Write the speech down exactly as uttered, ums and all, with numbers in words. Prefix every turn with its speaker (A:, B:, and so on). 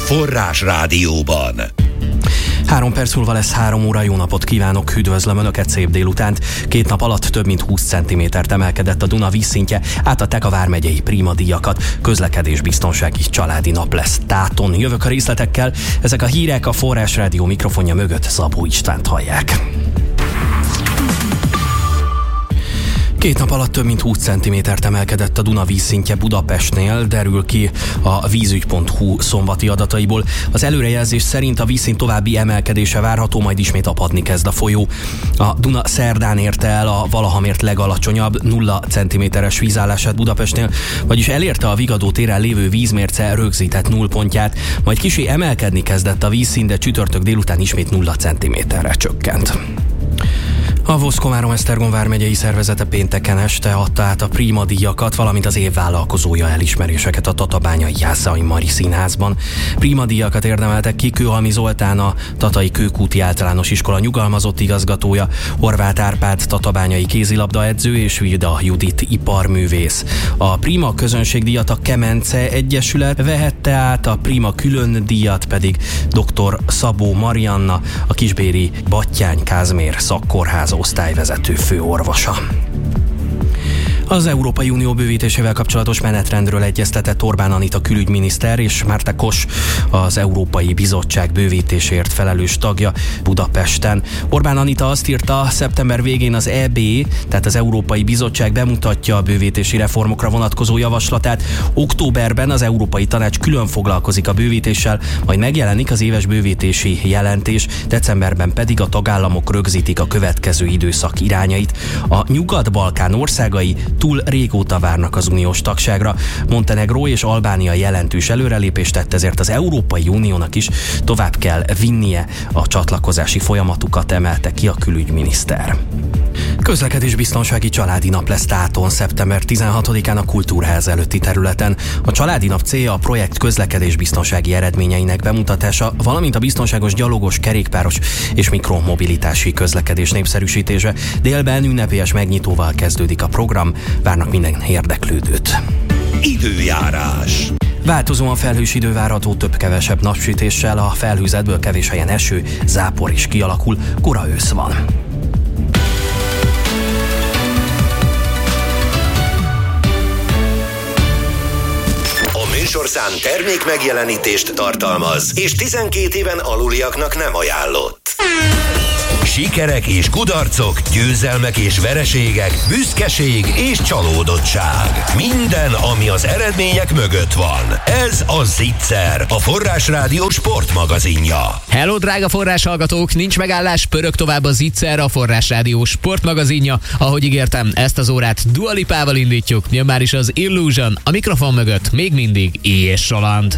A: Forrás Rádióban.
B: Három perc múlva lesz három óra, jó napot kívánok, üdvözlöm Önöket, szép délutánt. Két nap alatt több mint húsz centimétert emelkedett a Duna vízszintje, átadták a vármegyei Prima díjakat. Közlekedésbiztonsági családi nap lesz Táton. Jövök a részletekkel, ezek a hírek, a Forrás Rádió mikrofonja mögött Szabó Istvánt hallják. Két nap alatt több mint húsz centimétert emelkedett a Duna vízszintje Budapestnél, derül ki a vízügy pont hu szombati adataiból. Az előrejelzés szerint a vízszint további emelkedése várható, majd ismét apadni kezd a folyó. A Duna szerdán érte el a valaha mért legalacsonyabb nulla centiméteres vízállását Budapestnél, vagyis elérte a Vigadó téren lévő vízmérce rögzített nullpontját, majd kissé emelkedni kezdett a vízszint, de csütörtök délután ismét nulla centiméterre csökkent. A Vosz-Komárom-Esztergom vármegyei szervezete pénteken este adta át a Prima díjakat, valamint az év vállalkozója elismeréseket a tatabányai Jászai Mari Színházban. Prima díjakat érdemeltek ki Kőhalmi Zoltán, a Tatai Kőkúti Általános Iskola nyugalmazott igazgatója, Horváth Árpád tatabányai kézilabdaedző és Vilda Judit iparművész. A Prima közönségdíjat a Kemence Egyesület vehette át, a Prima külön díjat pedig dr. Szabó Marianna, a Kisbéri Battyány Kázmér Szakkórház osztályvezető főorvosa. Az Európai Unió bővítésével kapcsolatos menetrendről egyeztetett Orbán Anita külügyminiszter és Márta Kos, az Európai Bizottság bővítésért felelős tagja Budapesten. Orbán Anita azt írta, szeptember végén az é bé, tehát az Európai Bizottság bemutatja a bővítési reformokra vonatkozó javaslatát. Októberben az Európai Tanács külön foglalkozik a bővítéssel, majd megjelenik az éves bővítési jelentés, decemberben pedig a tagállamok rögzítik a következő időszak irányait. A Nyugat-Balkán országai túl régóta várnak az uniós tagságra. Montenegró és Albánia jelentős előrelépést tett, ezért az Európai Uniónak is tovább kell vinnie a csatlakozási folyamatukat, emelte ki a külügyminiszter. Közlekedésbiztonsági családi nap lesz Táton szeptember tizenhatodikán a Kultúrház előtti területen. A családi nap célja a projekt közlekedésbiztonsági eredményeinek bemutatása, valamint a biztonságos gyalogos, kerékpáros és mikromobilitási közlekedés népszerűsítése. Délben ünnepélyes megnyitóval kezdődik a program, várnak minden érdeklődőt.
A: Időjárás.
B: Változóan felhős idő várható, több-kevesebb napsütéssel, a felhőzetből kevés helyen eső, zápor is kialakul, kora ősz van.
A: Műsorszám termék megjelenítést tartalmaz, és tizenkét éven aluliaknak nem ajánlott. Sikerek és kudarcok, győzelmek és vereségek, büszkeség és csalódottság. Minden, ami az eredmények mögött van. Ez a Zicser, a Forrás Rádió sportmagazinja.
C: Hello, drága Forrás hallgatók! Nincs megállás, pörög tovább a Zicser, a Forrás Rádió sportmagazinja. Ahogy ígértem, ezt az órát Dua Lipával indítjuk. Jön már is az Illusion, a mikrofon mögött még mindig Éjjel Soland.